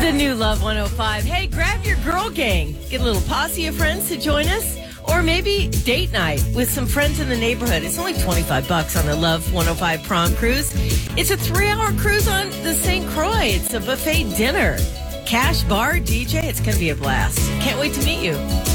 The new Love 105. Hey, grab your girl gang. Get a little posse of friends to join us. Or maybe date night with some friends in the neighborhood. It's only $25 on the Love 105 prom cruise. It's a 3-hour cruise on the St. Croix. It's a buffet dinner. Cash bar, DJ. It's going to be a blast. Can't wait to meet you.